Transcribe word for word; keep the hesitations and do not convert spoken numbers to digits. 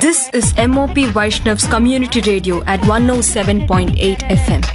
This is M O P Vaishnav's Community Radio at one oh seven point eight F M.